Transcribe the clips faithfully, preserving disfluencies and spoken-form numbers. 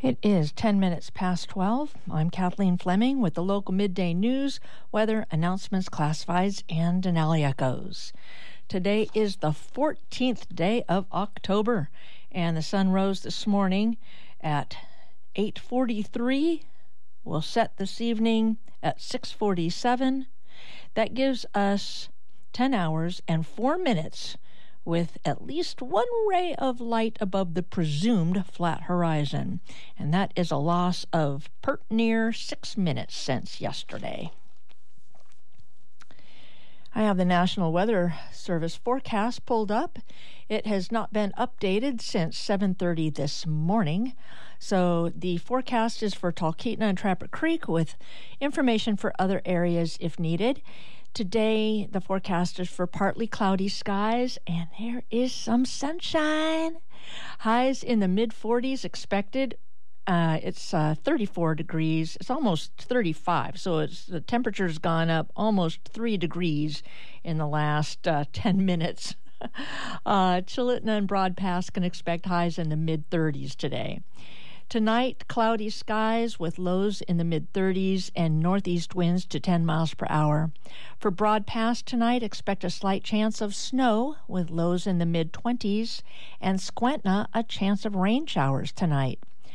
It is ten minutes past twelve. I'm Kathleen Fleming with the local midday news, weather, announcements, classifieds, and Denali Echoes. Today is the fourteenth day of October, and the sun rose this morning at eight forty-three. Will set this evening at six forty-seven. That gives us ten hours and four minutes with at least one ray of light above the presumed flat horizon, and that is a loss of pert near six minutes since yesterday. I have the National Weather Service forecast pulled up. It has not been updated since seven thirty this morning. So the forecast is for Talkeetna and Trapper Creek with information for other areas if needed. Today, the forecast is for partly cloudy skies, and there is some sunshine. Highs in the mid forties expected. Uh, it's uh, thirty-four degrees. It's almost thirty-five, so it's, the temperature's gone up almost three degrees in the last uh, ten minutes. uh, Chulitna and Broad Pass can expect highs in the mid thirties today. Tonight, cloudy skies with lows in the mid thirties and northeast winds to ten miles per hour. For Broad Pass tonight, expect a slight chance of snow with lows in the mid twenties, and Squentna, a chance of rain showers tonight.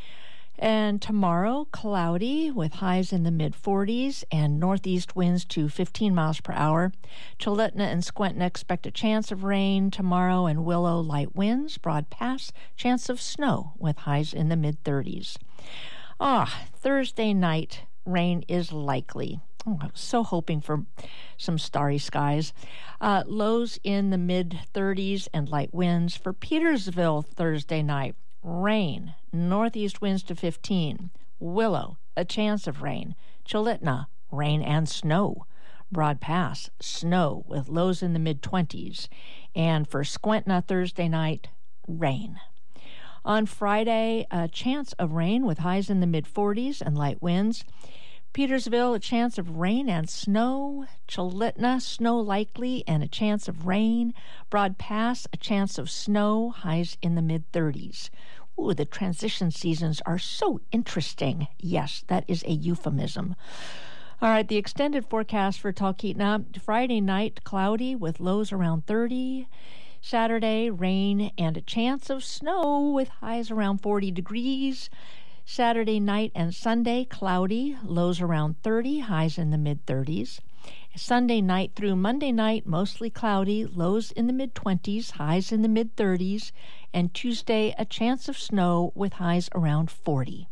And tomorrow, cloudy with highs in the mid forties and northeast winds to fifteen miles per hour. Chulitna and Squentna expect a chance of rain tomorrow, and Willow, light winds. Broad Pass, chance of snow with highs in the mid thirties. Ah, Thursday night, rain is likely. Oh, I was so hoping for some starry skies. Uh, lows in the mid thirties and light winds. For Petersville, Thursday night, rain, northeast winds to fifteen. Willow, a chance of rain. Chulitna, rain and snow. Broad Pass, snow with lows in the mid twenties. And for Squentna, Thursday night, rain. On Friday, a chance of rain with highs in the mid forties and light winds. Petersville, a chance of rain and snow. Chulitna, snow likely and a chance of rain. Broad Pass, a chance of snow, highs in the mid thirties. Ooh, the transition seasons are so interesting. Yes, that is a euphemism. All right, the extended forecast for Talkeetna. Friday night, cloudy with lows around thirty. Saturday, rain and a chance of snow with highs around forty degrees. Saturday night and Sunday, cloudy, lows around thirty, highs in the mid thirties. Sunday night through Monday night, mostly cloudy, lows in the mid twenties, highs in the mid thirties. And Tuesday, a chance of snow with highs around forty.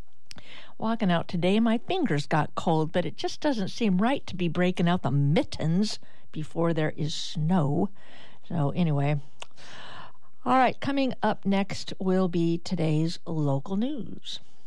Walking out today, my fingers got cold, but it just doesn't seem right to be breaking out the mittens before there is snow. So anyway, all right, coming up next will be today's local news.